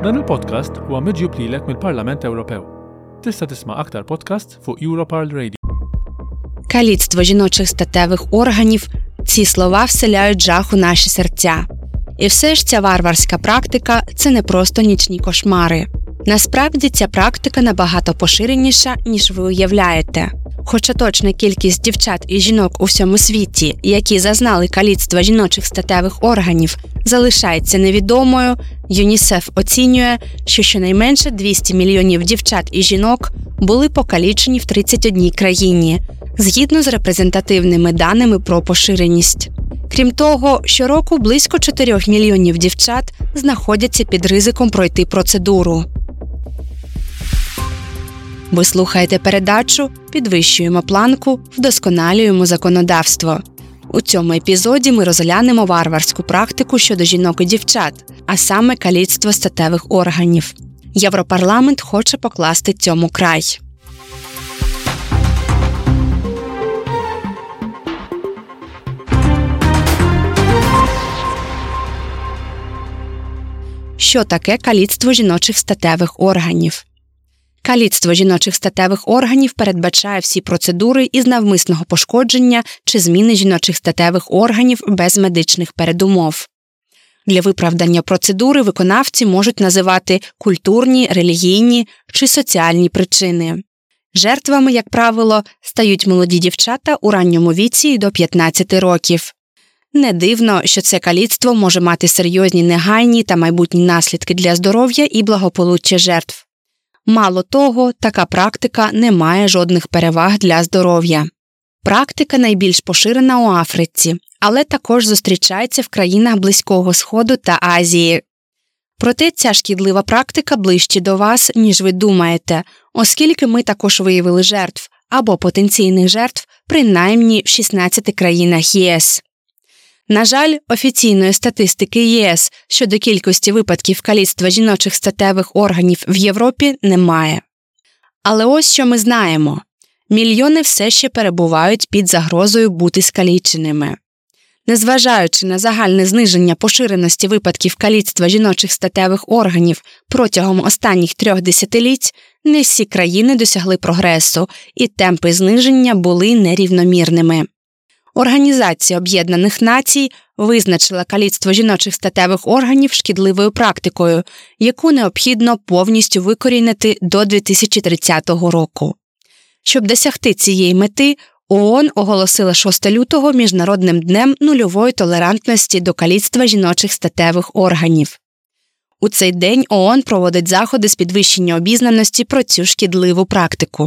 Dan il-podcast huwa miġjub lilek mill-Parlament Ewropew. Tista' tisma' aktar podcasts fuq Europarl Radio. Каліцтво жіночих статевих органів – ці слова вселяють жах у наші серця. І все ж ця варварська практика – це не просто нічні кошмари. Насправді ця практика набагато поширеніша, ніж ви уявляєте. Хоча точна кількість дівчат і жінок у всьому світі, які зазнали каліцтва жіночих статевих органів, залишається невідомою, ЮНІСЕФ оцінює, що щонайменше 200 мільйонів дівчат і жінок були покалічені в 31 країні, згідно з репрезентативними даними про поширеність. Крім того, щороку близько 4 мільйонів дівчат знаходяться під ризиком пройти процедуру. Ви слухаєте передачу «Підвищуємо планку, вдосконалюємо законодавство». У цьому епізоді ми розглянемо варварську практику щодо жінок і дівчат, а саме каліцтво статевих органів. Європарламент хоче покласти цьому край. Що таке каліцтво жіночих статевих органів? Каліцтво жіночих статевих органів передбачає всі процедури із навмисного пошкодження чи зміни жіночих статевих органів без медичних передумов. Для виправдання процедури виконавці можуть називати культурні, релігійні чи соціальні причини. Жертвами, як правило, стають молоді дівчата у ранньому віці і до 15 років. Не дивно, що це каліцтво може мати серйозні негайні та майбутні наслідки для здоров'я і благополуччя жертв. Мало того, така практика не має жодних переваг для здоров'я. Практика найбільш поширена у Африці, але також зустрічається в країнах Близького Сходу та Азії. Проте ця шкідлива практика ближче до вас, ніж ви думаєте, оскільки ми також виявили жертв або потенційних жертв принаймні в 16 країнах ЄС. На жаль, офіційної статистики ЄС щодо кількості випадків каліцтва жіночих статевих органів в Європі немає. Але ось що ми знаємо. Мільйони все ще перебувають під загрозою бути скаліченими. Незважаючи на загальне зниження поширеності випадків каліцтва жіночих статевих органів протягом останніх 3 десятиліть, не всі країни досягли прогресу, і темпи зниження були нерівномірними. Організація Об'єднаних Націй визначила каліцтво жіночих статевих органів шкідливою практикою, яку необхідно повністю викорінити до 2030 року. Щоб досягти цієї мети, ООН оголосила 6 лютого Міжнародним днем нульової толерантності до каліцтва жіночих статевих органів. У цей день ООН проводить заходи з підвищення обізнаності про цю шкідливу практику.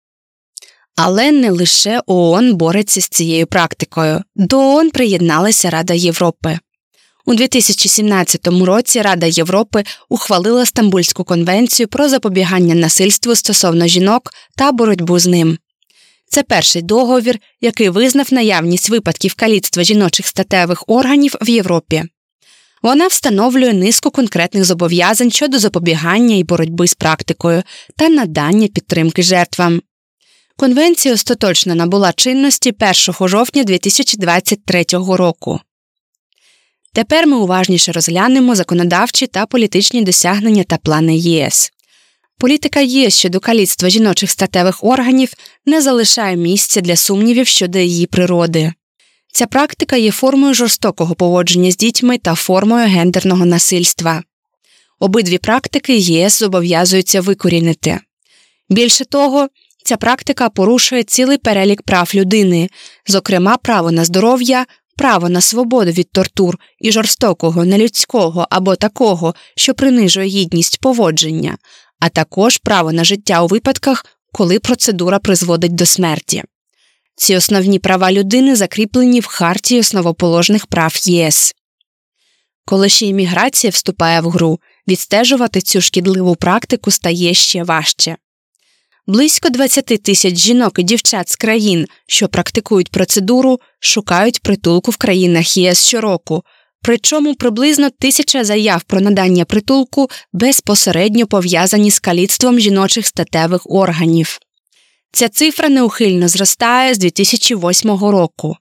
Але не лише ООН бореться з цією практикою. До ООН приєдналася Рада Європи. У 2017 році Рада Європи ухвалила Стамбульську конвенцію про запобігання насильству стосовно жінок та боротьбу з ним. Це перший договір, який визнав наявність випадків каліцтва жіночих статевих органів в Європі. Вона встановлює низку конкретних зобов'язань щодо запобігання і боротьби з практикою та надання підтримки жертвам. Конвенція остаточно набула чинності 1 жовтня 2023 року. Тепер ми уважніше розглянемо законодавчі та політичні досягнення та плани ЄС. Політика ЄС щодо каліцтва жіночих статевих органів не залишає місця для сумнівів щодо її природи. Ця практика є формою жорстокого поводження з дітьми та формою гендерного насильства. Обидві практики ЄС зобов'язуються викорінити. Більше того, ця практика порушує цілий перелік прав людини, зокрема право на здоров'я, право на свободу від тортур і жорстокого, нелюдського або такого, що принижує гідність поводження, а також право на життя у випадках, коли процедура призводить до смерті. Ці основні права людини закріплені в Хартії основоположних прав ЄС. Коли ще імміграція вступає в гру, відстежувати цю шкідливу практику стає ще важче. Близько 20 тисяч жінок і дівчат з країн, що практикують процедуру, шукають притулку в країнах ЄС щороку, причому приблизно 1000 заяв про надання притулку безпосередньо пов'язані з каліцтвом жіночих статевих органів. Ця цифра неухильно зростає з 2008 року.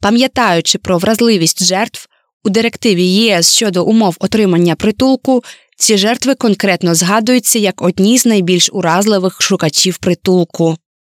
Пам'ятаючи про вразливість жертв, у директиві ЄС щодо умов отримання притулку Ці жертви конкретно згадуються як одні з найбільш уразливих шукачів притулку.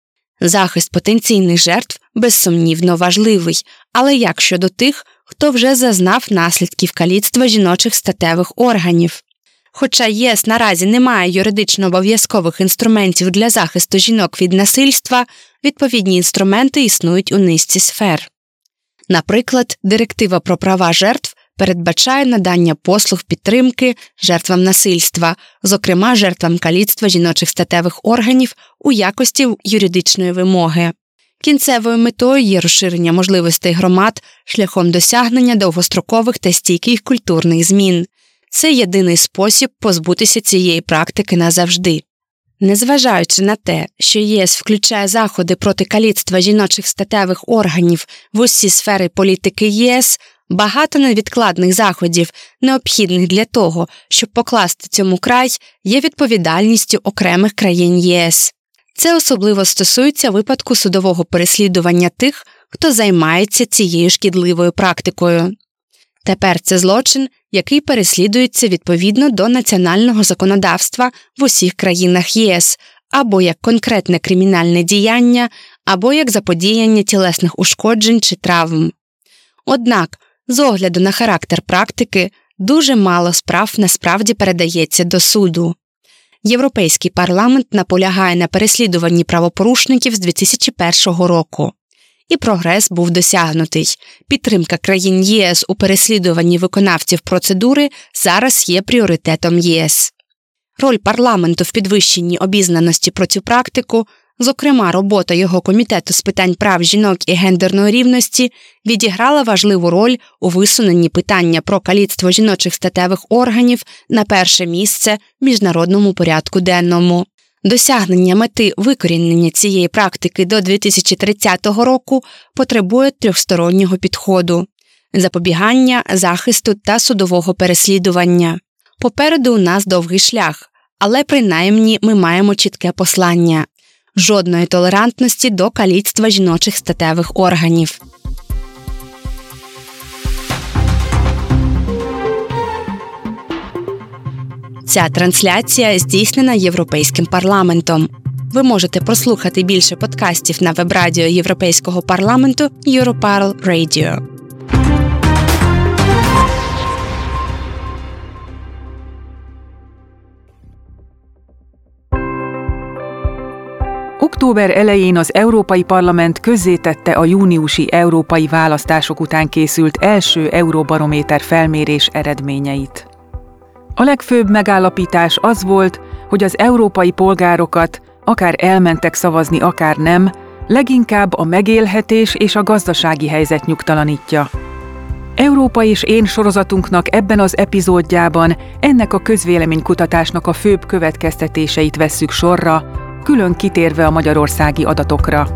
Захист потенційних жертв, безсумнівно, важливий, але як щодо тих, хто вже зазнав наслідків каліцтва жіночих статевих органів? Хоча ЄС наразі не має юридично обов'язкових інструментів для захисту жінок від насильства, відповідні інструменти існують у низці сфер. Наприклад, Директива про права жертв передбачає надання послуг підтримки жертвам насильства, зокрема жертвам каліцтва жіночих статевих органів у якості юридичної вимоги. Кінцевою метою є розширення можливостей громад шляхом досягнення довгострокових та стійких культурних змін. Це єдиний спосіб позбутися цієї практики назавжди. Незважаючи на те, що ЄС включає заходи проти каліцтва жіночих статевих органів в усі сфери політики ЄС, багато невідкладних заходів, необхідних для того, щоб покласти цьому край, є відповідальністю окремих країн ЄС. Це особливо стосується випадку судового переслідування тих, хто займається цією шкідливою практикою. Тепер це злочин, який переслідується відповідно до національного законодавства в усіх країнах ЄС, або як конкретне кримінальне діяння, або як заподіяння тілесних ушкоджень чи травм. Однак, з огляду на характер практики, дуже мало справ насправді передається до суду. Європейський парламент наполягає на переслідуванні правопорушників з 2001 року. І прогрес був досягнутий. Підтримка країн ЄС у переслідуванні виконавців процедури зараз є пріоритетом ЄС. Роль парламенту в підвищенні обізнаності про цю практику, зокрема робота його комітету з питань прав жінок і гендерної рівності, відіграла важливу роль у висуненні питання про каліцтво жіночих статевих органів на перше місце в міжнародному порядку денному. Досягнення мети викорінення цієї практики до 2030 року потребує трьохстороннього підходу – запобігання, захисту та судового переслідування. Попереду у нас довгий шлях, але принаймні ми маємо чітке послання – жодної толерантності до каліцтва жіночих статевих органів. Ця трансляція здійснена Європейським парламентом. Ви можете прослухати більше подкастів на веб-радіо Європейського парламенту Europarl Radio. Október elején az Európai Parlament közzétette a júniusi európai választások után készült első Euróbarométer felmérés eredményeit. A legfőbb megállapítás az volt, hogy az európai polgárokat, akár elmentek szavazni, akár nem, leginkább a megélhetés és a gazdasági helyzet nyugtalanítja. Európa és én sorozatunknak ebben az epizódjában ennek a közvéleménykutatásnak a főbb következtetéseit vesszük sorra, külön kitérve a magyarországi adatokra.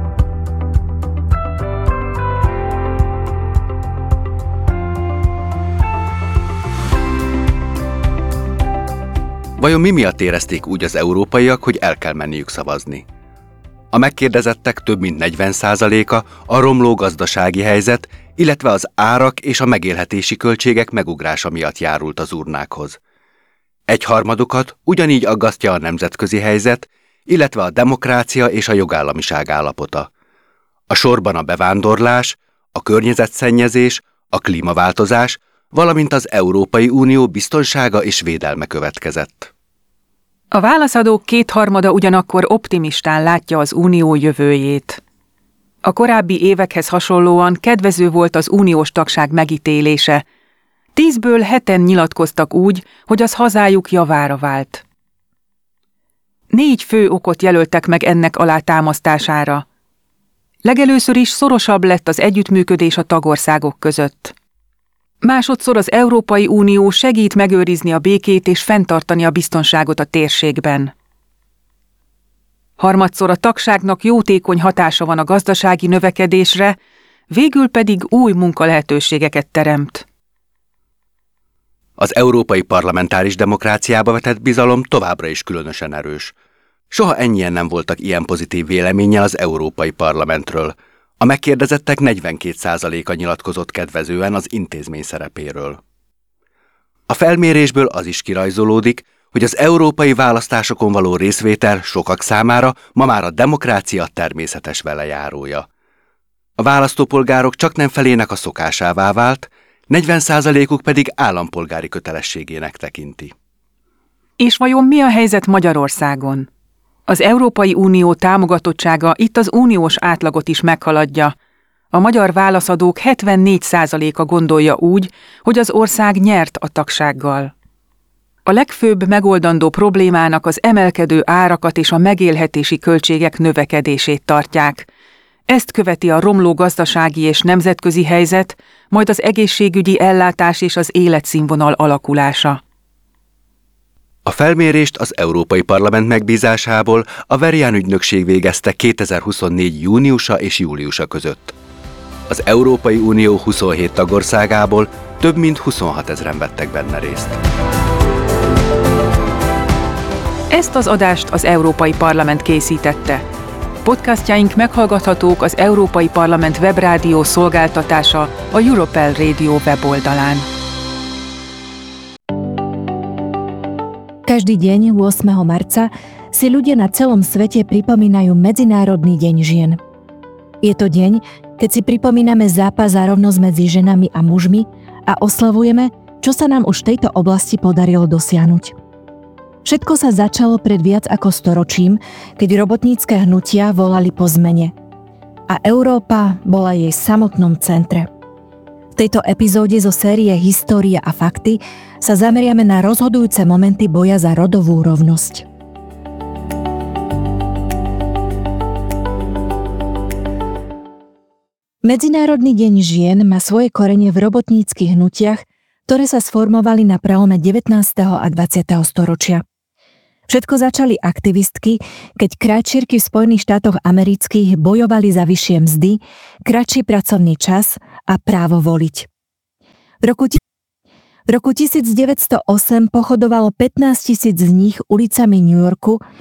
Vajon mi miatt érezték úgy az európaiak, hogy el kell menniük szavazni? A megkérdezettek több mint 40%-a a romló gazdasági helyzet, illetve az árak és a megélhetési költségek megugrása miatt járult az urnákhoz. Egyharmadukat ugyanígy aggasztja a nemzetközi helyzet, illetve a demokrácia és a jogállamiság állapota. A sorban a bevándorlás, a környezetszennyezés, a klímaváltozás, valamint az Európai Unió biztonsága és védelme következett. A válaszadók kétharmada ugyanakkor optimistán látja az unió jövőjét. A korábbi évekhez hasonlóan kedvező volt az uniós tagság megítélése. 10-ből 7-en nyilatkoztak úgy, hogy az hazájuk javára vált. 4 fő okot jelöltek meg ennek alátámasztására. Legelőször is szorosabb lett az együttműködés a tagországok között. Másodszor az Európai Unió segít megőrizni a békét és fenntartani a biztonságot a térségben. Harmadszor a tagságnak jótékony hatása van a gazdasági növekedésre, végül pedig új munkalehetőségeket teremt. Az európai parlamentáris demokráciába vetett bizalom továbbra is különösen erős. Soha ennyien nem voltak ilyen pozitív véleménnyel az Európai Parlamentről. A megkérdezettek 42%-a nyilatkozott kedvezően az intézmény szerepéről. A felmérésből az is kirajzolódik, hogy az európai választásokon való részvétel sokak számára ma már a demokrácia természetes velejárója. A választópolgárok csaknem felének a szokásává vált, 40%-uk pedig állampolgári kötelességének tekinti. És vajon mi a helyzet Magyarországon? Az Európai Unió támogatottsága itt az uniós átlagot is meghaladja. A magyar válaszadók 74%-a gondolja úgy, hogy az ország nyert a tagsággal. A legfőbb megoldandó problémának az emelkedő árakat és a megélhetési költségek növekedését tartják. Ezt követi a romló gazdasági és nemzetközi helyzet, majd az egészségügyi ellátás és az életszínvonal alakulása. A felmérést az Európai Parlament megbízásából a Verian ügynökség végezte 2024. júniusa és júliusa között. Az Európai Unió 27 tagországából több mint 26 000-en vettek benne részt. Ezt az adást az Európai Parlament készítette. Podcastjaink meghallgathatók az Európai Parlament webrádió szolgáltatása a Europel Radio weboldalán. Každý deň 8. marca si ľudia na celom svete pripomínajú Medzinárodný deň žien. Je to deň, keď si pripomíname zápas za rovnosť medzi ženami a mužmi a oslavujeme, čo sa nám už v tejto oblasti podarilo dosiahnuť. Všetko sa začalo pred viac ako storočím, keď robotnícke hnutia volali po zmene. A Európa bola jej samotnom centre. V tejto epizóde zo série História a fakty sa zameriame na rozhodujúce momenty boja za rodovú rovnosť. Medzinárodný deň žien má svoje korene v robotníckych hnutiach, ktoré sa sformovali na prelome 19. a 20. storočia. Všetko začali aktivistky, keď kráčierky v Spojených štátoch amerických bojovali za vyššie mzdy, kratší pracovný čas a právo voliť. V roku 1908 pochodovalo 15 000 z nich ulicami New Yorku